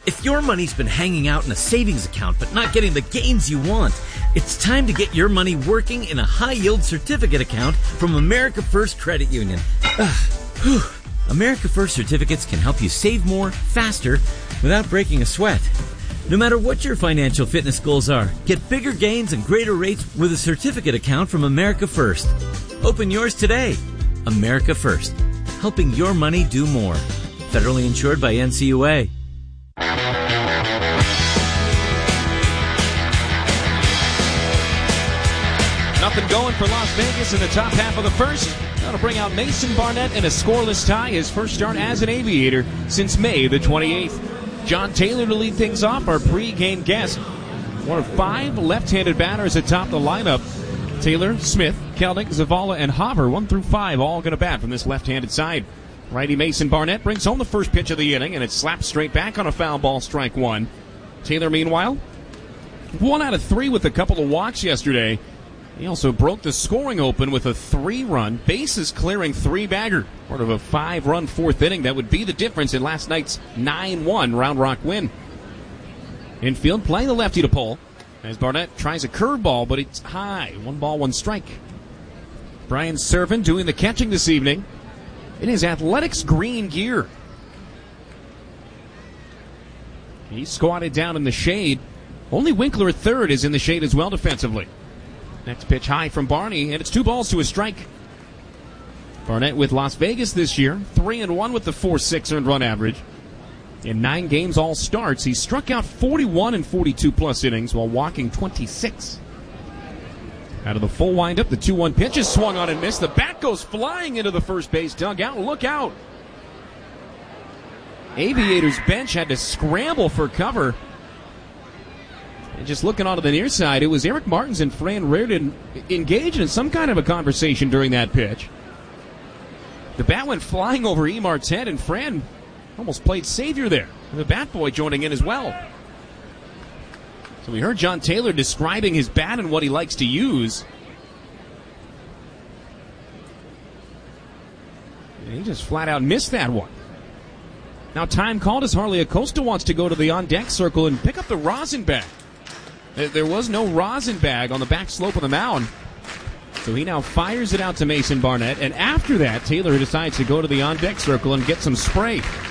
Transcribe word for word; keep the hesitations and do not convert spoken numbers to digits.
If your money's been hanging out in a savings account but not getting the gains you want, it's time to get your money working in a high-yield certificate account from America First Credit Union. America First certificates can help you save more, faster, without breaking a sweat. No matter what your financial fitness goals are, get bigger gains and greater rates with a certificate account from America First. Open yours today. America First, helping your money do more. Federally insured by N C U A. Nothing going for Las Vegas in the top half of the first. That'll bring out Mason Barnett in a scoreless tie, his first start as an Aviator since May the twenty-eighth. John Taylor to lead things off, our pre-game guest. One of five left-handed batters atop the lineup. Taylor, Smith, Kelnick, Zavala, and Haber, one through five, all going to bat from this left-handed side. Righty Mason Barnett brings home the first pitch of the inning, and it's slapped straight back on a foul ball, strike one. Taylor, meanwhile, one out of three with a couple of walks yesterday. He also broke the scoring open with a three-run, bases-clearing three-bagger. Part of a five-run fourth inning that would be the difference in last night's nine one Round Rock win. Infield playing the lefty to pull as Barnett tries a curveball, but it's high. One ball, one strike. Brian Servin doing the catching this evening in his Athletics green gear. He's squatted down in the shade. Only Winkler at third is in the shade as well defensively. Next pitch high from Barney, and it's two balls to a strike. Barnett with Las Vegas this year, three and one with the four six earned run average. In nine games, all starts, he struck out forty-one in forty-two plus innings while walking twenty-six. Out of the full windup, the two one pitch is swung on and missed. The bat goes flying into the first base dugout. Look out. Aviators bench had to scramble for cover. And just looking onto the near side, it was Eric Martins and Fran Reardon engaged in some kind of a conversation during that pitch. The bat went flying over Emart's head, and Fran almost played savior there. The bat boy joining in as well. So we heard John Taylor describing his bat and what he likes to use. And he just flat out missed that one. Now time called as Harley Acosta wants to go to the on-deck circle and pick up the rosin bag. There was no rosin bag on the back slope of the mound. So he now fires it out to Mason Barnett. And after that, Taylor decides to go to the on-deck circle and get some spray.